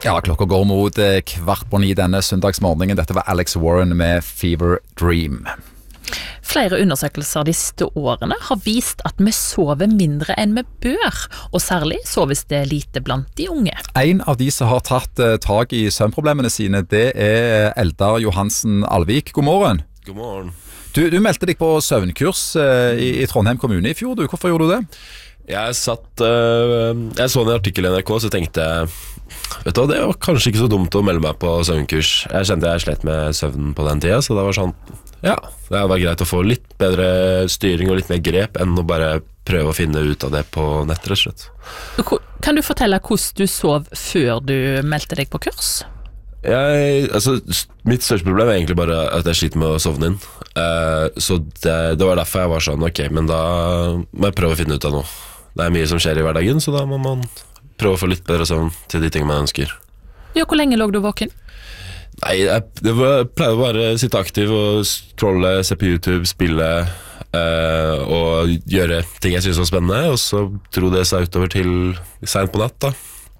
Ja, klokka går mot 8:15 denne søndagsmorgenen. Dette var Alex Warren med Fever Dream. Flere undersøkelser de siste årene har vist at vi sover mindre enn vi bør, og særlig soves det lite blant de unge. En av de som har tatt tag i søvnproblemene sine, det er Eldar Johansen Alvik. God morgen. God morgen. Du meldte deg på søvnkurs i Trondheim kommune i fjor. Hvorfor gjorde du det? Jeg så en artikkel i NRK, så tenkte jeg, vet du hva, det var kanskje ikke så dumt å melde meg på søvnkurs. Jeg kjente jeg slet med søvnen på den tida, så det var sånn, ja, det var greit å få litt bedre styring og litt mer grep enn å bare prøve å finne ut av det på nett, rett og slett. Kan du fortelle hvordan du sov før du meldte deg på kurs? Mitt største problem er egentlig bare at jeg sliter med å sovne inn. Så det var derfor jeg var sånn, ok, men da må jeg prøve å finne ut av noe. Det er mye som skjer i hverdagen, så da må man prøve å få litt bedre søvn til de tingene man ønsker. Ja, hvor lenge lå du våken? Nei, jeg pleier å bare sitte aktiv og scrolle, se på YouTube, spille og gjøre ting jeg synes var spennende, og så dro det seg utover til sent på natt da.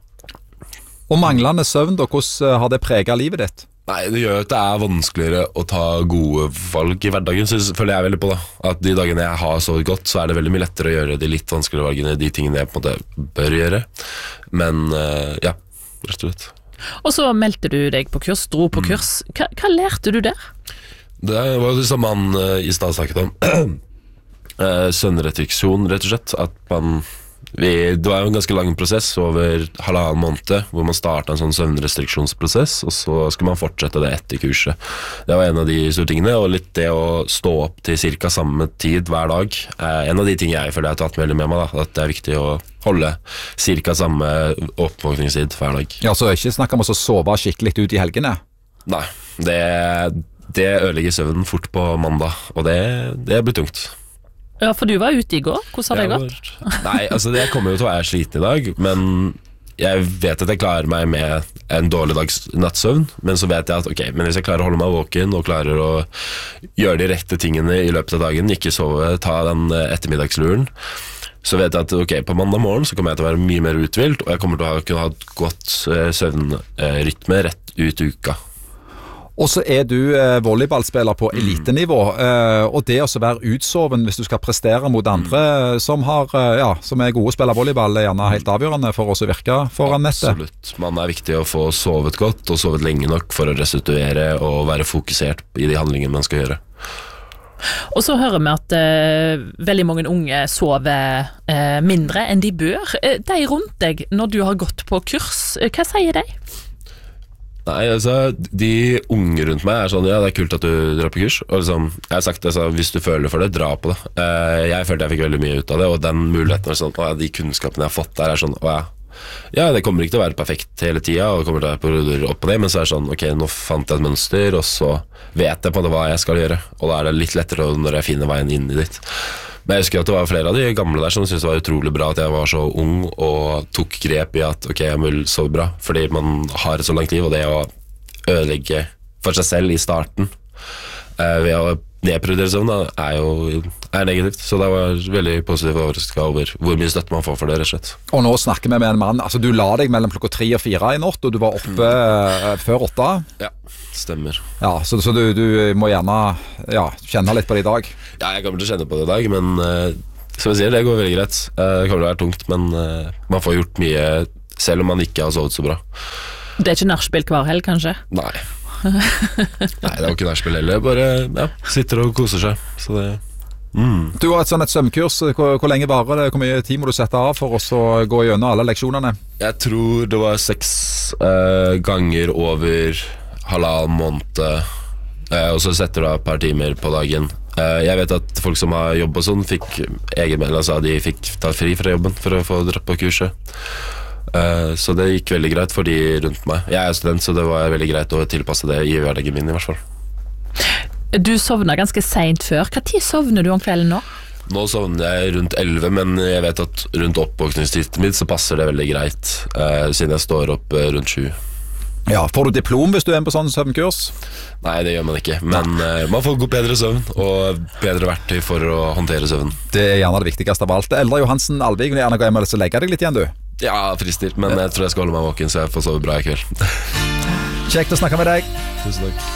Og manglende søvn, da, hvordan har det preget livet ditt? Nei, det gjør at det er vanskeligere å ta gode valg i hverdagen, så føler jeg veldig på da. At de dagene jeg har sovet godt, så er det veldig mye lettere å gjøre de litt vanskeligere valgene, de tingene jeg på en måte bør gjøre. Men ja, rett og slett. Og så meldte du deg på kurs, dro på kurs. Hva lærte du der? Det var det samme han i stad snakket om. Søvnrestriksjon, rett og slett. Det var jo en ganske lang prosess over 1,5 måned, hvor man startet en sånn søvnrestriksjonsprosess, og så skulle man fortsette det etter kurset. Det var en av de store tingene, og litt det å stå opp til cirka samme tid hver dag. En av de tingene jeg føler jeg har tatt veldig med meg, da, at det er viktig å holde cirka samme oppvåkningstid hver dag. Ja, så ikke snakk om å sove skikkelig ut i helgene? Nei, det ødelegger søvnen fort på mandag, og det blir tungt. Ja, for du var ute i går. Hvordan har det gått? Nei, jeg kommer jo til å være sliten i dag, men jeg vet at jeg klarer meg med en dårlig dags nattsøvn, men så vet jeg at ok, men hvis jeg klarer å holde meg våken og klarer å gjøre de rette tingene i løpet av dagen, ikke sove, ta den ettermiddagsluren, så vet jeg at ok, på mandag morgen så kommer jeg til å være mye mer uthvilt, og jeg kommer til å kunne ha et godt søvnrytme rett ut i uka. Og så er du volleyballspiller på elitenivå, og det å være utsoven hvis du skal prestere mot andre som er gode å spille volleyball, er gjerne helt avgjørende for oss å virke foran nettet. Absolutt. Man er viktig å få sovet godt og sovet lenge nok for å restituere og være fokusert i de handlingene man skal gjøre. Og så hører vi at veldig mange unge sover mindre enn de bør. De rundt deg, når du har gått på kurs, hva sier de? Nei, de unge rundt meg er sånn, ja, det er kult at du drar på kurs, og liksom, jeg har sagt hvis du føler for det, dra på det. Jeg følte jeg fikk veldig mye ut av det, og den muligheten er sånn, de kunnskapene jeg har fått der er sånn, ja, det kommer ikke til å være perfekt hele tiden, og det kommer til å være perioder opp og ned, men så er det sånn, ok, nå fant jeg et mønster, og så vet jeg på en måte hva jeg skal gjøre, og da er det litt lettere når jeg finner veien inn i ditt. Men jeg husker at det var flere av de gamle der som syntes det var utrolig bra at jeg var så ung og tok grep i at ok, jeg vil sove bra, fordi man har et så langt liv, og det å ødelegge for seg selv i starten ved å nedprioritere søvn er negativt, så det var veldig positivt overrasket over hvor mye støtte man får for det, rett og slett. Og nå snakker vi med en mann, du la deg mellom klokka 3 og 4 i natt, og du var oppe før 8. Ja, stemmer. Ja, så du må gjerne kjenne litt på det i dag. Ja, jeg kommer til å kjenne på det i dag, men som jeg sier, det går veldig greit. Det kommer til å være tungt, men man får gjort mye selv om man ikke har sovet så bra. Det er ikke nachspiel hver helg, kanskje? Nei. Nei, det var ikke nachspiel heller. Bare sitter og koser seg. Så det Du har et søvnkurs. Hvor lenge varer det? Hvor mye tid må du sette av for oss å gå gjennom alle leksjonene? Jeg tror det var 6 ganger over 1,5 måned, og så setter du av et par timer på dagen. Jeg vet at folk som har jobb og sånn fikk de fikk ta fri fra jobben for å få dratt på kurset. Så det gikk veldig greit for de rundt meg. Jeg er student, så det var veldig greit å tilpasse det i hverdagen min i hvert fall. Du sovner ganske sent før. Hva tid sovner du om kvelden nå? Nå sovner jeg rundt 11, men jeg vet at rundt oppvåkningstiden min så passer det veldig greit, siden jeg står opp rundt 7. Ja, får du diplom hvis du er på sånn søvnkurs? Nei, det gjør man ikke, men man får bedre søvn og bedre verktøy for å håndtere søvn. Det er gjerne det viktigste av alt. Eldar Johansen Alvik, vil gjerne gå hjem og legge deg litt igjen, du. Ja, fristilt, men jeg tror jeg skal holde meg våken, så jeg får sove bra i kveld. Kjekt å snakke med deg. Tusen takk.